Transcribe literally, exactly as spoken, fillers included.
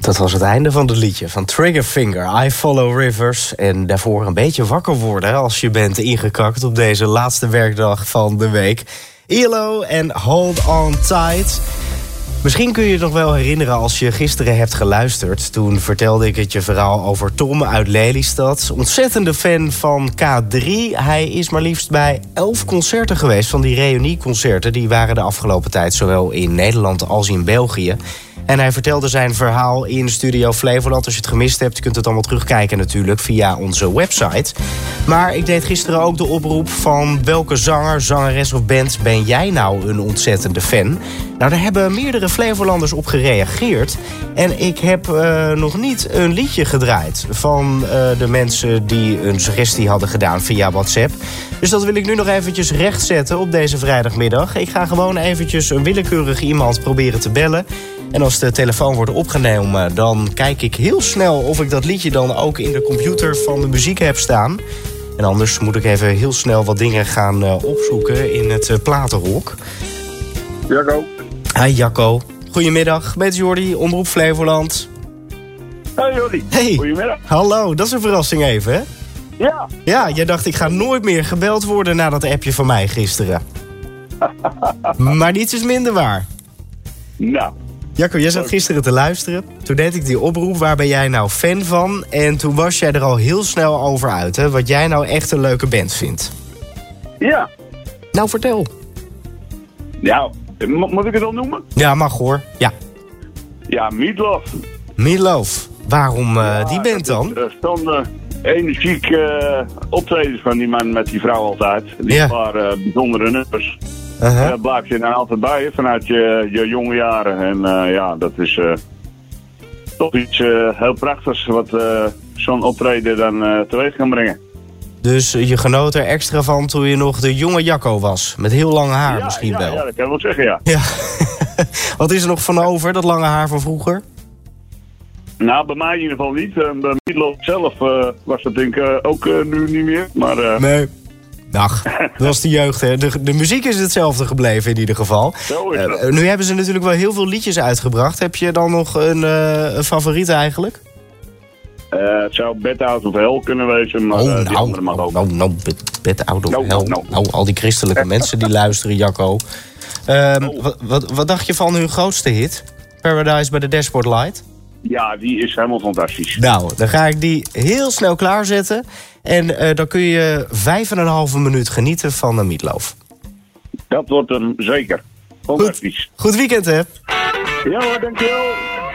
Dat was het einde van het liedje van Triggerfinger, I Follow Rivers. En daarvoor een beetje wakker worden als je bent ingekakt op deze laatste werkdag van de week. E L O en Hold On Tight. Misschien kun je je nog wel herinneren als je gisteren hebt geluisterd. Toen vertelde ik het je verhaal over Tom uit Lelystad. Ontzettende fan van K drie. Hij is maar liefst bij elf concerten geweest van die reunieconcerten. Die waren de afgelopen tijd zowel in Nederland als in België. En hij vertelde zijn verhaal in Studio Flevoland. Als je het gemist hebt, je kunt het allemaal terugkijken natuurlijk via onze website. Maar ik deed gisteren ook de oproep van welke zanger, zangeres of band ben jij nou een ontzettende fan? Nou, daar hebben meerdere Flevolanders op gereageerd. En ik heb uh, nog niet een liedje gedraaid van uh, de mensen die een suggestie hadden gedaan via WhatsApp. Dus dat wil ik nu nog eventjes rechtzetten op deze vrijdagmiddag. Ik ga gewoon eventjes een willekeurig iemand proberen te bellen. En als de telefoon wordt opgenomen, dan kijk ik heel snel of ik dat liedje dan ook in de computer van de muziek heb staan. En anders moet ik even heel snel wat dingen gaan uh, opzoeken in het uh, platenhok. Jacco. Hi Jacco. Goedemiddag, met Jordi, Omroep Flevoland. Hey Jordi. Hey. Goedemiddag. Hallo, dat is een verrassing even, hè? Ja. Ja, jij dacht ik ga nooit meer gebeld worden na dat appje van mij gisteren. Maar niets is minder waar. Nou. Jacco, jij zat gisteren te luisteren. Toen deed ik die oproep, waar ben jij nou fan van? En toen was jij er al heel snel over uit, hè? Wat jij nou echt een leuke band vindt. Ja. Nou, vertel. Ja, mo- moet ik het al noemen? Ja, mag hoor. Ja. Ja, Meatloaf. Meatloaf. Waarom uh, Ja, die band dan? Er stonden energiek uh, optredens van die man met die vrouw altijd. Die Ja. waren uh, bijzondere nummers. Uh-huh. Daar blijf je dan altijd bij vanuit je, je jonge jaren. En uh, ja, dat is uh, toch iets uh, heel prachtigs wat uh, zo'n optreden dan uh, teweeg kan brengen. Dus uh, je genoot er extra van toen je nog de jonge Jacco was. Met heel lang haar ja, misschien ja, wel. Ja, dat kan ik wel zeggen, ja. Ja. Wat is er nog van over, dat lange haar van vroeger? Nou, bij mij in ieder geval niet. Uh, bij Meatloaf zelf uh, was dat denk ik uh, ook uh, nu niet meer. Maar, uh... Nee. Ach, dat was de jeugd, hè. De, de muziek is hetzelfde gebleven in ieder geval. Zo is dat. Uh, nu hebben ze natuurlijk wel heel veel liedjes uitgebracht. Heb je dan nog een, uh, een favoriet eigenlijk? Uh, het zou Bed Out of Hell kunnen wezen, maar oh, uh, die nou, andere mag nou, ook. nou, nou, bed, bed out of Nou, hell. nou, nou. Nou, al die christelijke mensen die luisteren, Jacco. Um, Oh. wat, wat, wat dacht je van hun grootste hit? Paradise by the Dashboard Light? Ja, die is helemaal fantastisch. Nou, dan ga ik die heel snel klaarzetten. En uh, dan kun je vijf en een halve minuut genieten van een Meatloaf. Dat wordt hem zeker. Fantastisch. Goed, goed weekend, hè? Ja hoor, dankjewel.